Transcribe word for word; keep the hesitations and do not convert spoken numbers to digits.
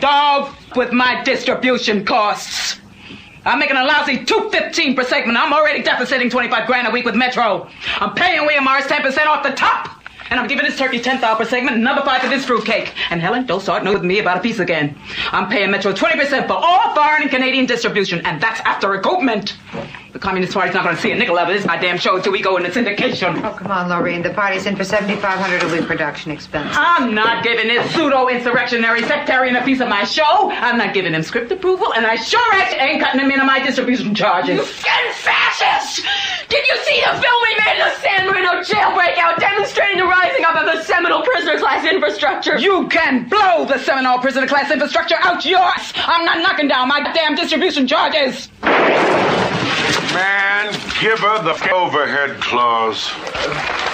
dog, with my distribution costs. I'm making a lousy two fifteen per segment. I'm already deficiting twenty-five grand a week with Metro. I'm paying William Morris ten percent off the top. And I'm giving this turkey ten thousand per segment, another five for this fruitcake. And Helen, don't start no with me about a piece again. I'm paying Metro twenty percent for all foreign and Canadian distribution, and that's after recoupment. The Communist Party's not going to see a nickel of this goddamn show until we go into syndication. Oh, come on, Lorraine. The party's in for seventy-five hundred dollars a week production expense. I'm not giving this pseudo-insurrectionary sectarian a piece of my show. I'm not giving him script approval, and I sure ain't cutting him into my distribution charges. You skin fascist! Did you see the film we made of the San Marino jailbreak out demonstrating the rising up of the Seminole prisoner class infrastructure? You can blow the Seminole prisoner class infrastructure out your ass. I'm not knocking down my damn distribution charges. Man, give her the overhead clause.